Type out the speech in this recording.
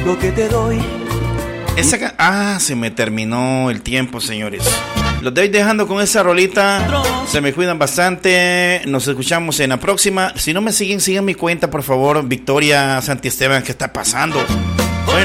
único que te doy. Se me terminó el tiempo, señores. Los estoy dejando con esa rolita. Se me cuidan bastante. Nos escuchamos en la próxima. Si no me siguen, sigan mi cuenta, por favor. Victoria Santiesteban, ¿qué está pasando?